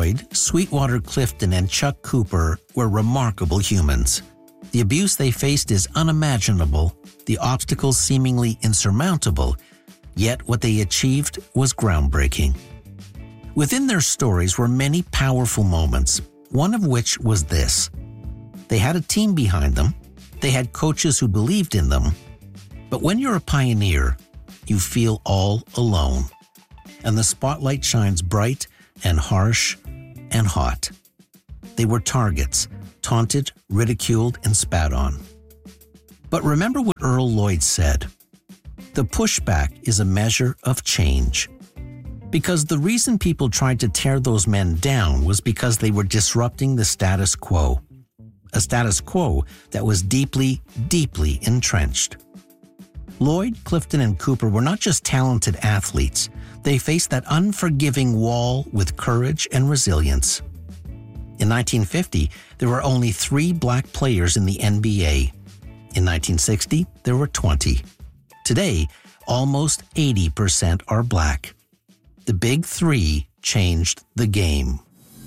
Lloyd, Sweetwater Clifton, and Chuck Cooper were remarkable humans. The abuse they faced is unimaginable, the obstacles seemingly insurmountable, yet what they achieved was groundbreaking. Within their stories were many powerful moments, one of which was this. They had a team behind them, they had coaches who believed in them, but when you're a pioneer, you feel all alone. And the spotlight shines bright and harsh and hot. They were targets, taunted, ridiculed, and spat on. But remember what Earl Lloyd said. The pushback is a measure of change. Because the reason people tried to tear those men down was because they were disrupting the status quo. A status quo that was deeply, deeply entrenched. Lloyd, Clifton, and Cooper were not just talented athletes. They faced that unforgiving wall with courage and resilience. In 1950, there were only 3 black players in the NBA. In 1960, there were 20. Today, almost 80% are black. The Big Three changed the game.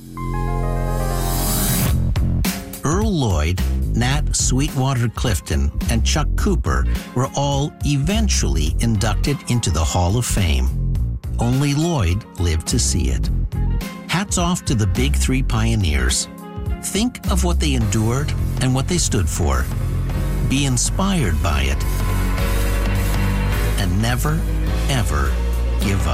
Earl Lloyd, Nat Sweetwater Clifton, and Chuck Cooper were all eventually inducted into the Hall of Fame. Only Lloyd lived to see it. Hats off to the Big Three pioneers. Think of what they endured and what they stood for. Be inspired by it. And never, ever give up.